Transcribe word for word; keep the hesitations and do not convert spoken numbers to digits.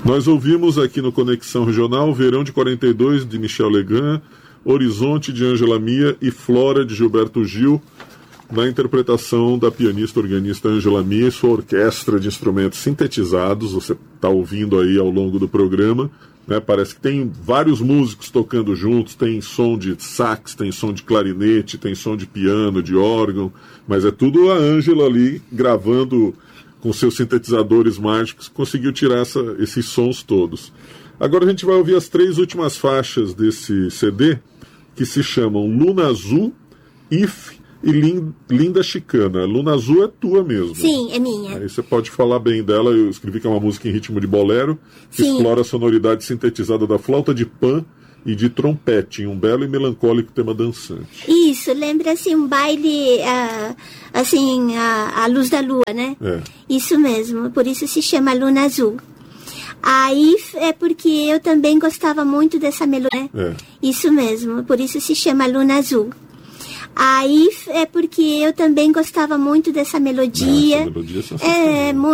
Nós ouvimos aqui no Conexão Regional Verão de quarenta e dois, de Michel Legrand, Horizonte, de Ângela Mia e Flora, de Gilberto Gil, na interpretação da pianista organista Ângela Mia e sua orquestra de instrumentos sintetizados. Você está ouvindo aí ao longo do programa, né? Parece que tem vários músicos tocando juntos, tem som de sax, tem som de clarinete, tem som de piano, de órgão, mas é tudo a Ângela ali gravando com seus sintetizadores mágicos, conseguiu tirar essa, esses sons todos. Agora a gente vai ouvir as três últimas faixas desse C D, que se chamam Luna Azul, If e Linda Chicana. Luna Azul é tua mesmo. Sim, é minha. Aí você pode falar bem dela. Eu escrevi que é uma música em ritmo de bolero, que Sim. explora a sonoridade sintetizada da flauta de pan e de trompete, em um belo e melancólico tema dançante. Isso, lembra assim um baile, uh, assim, a, a luz da lua, né? É. Isso mesmo, por isso se chama Luna Azul. Aí é porque eu também gostava muito dessa melodia, né? É. Isso mesmo, por isso se chama Luna Azul. Aí é porque eu também gostava muito dessa melodia. Ah, essa melodia é sensacional. É, muito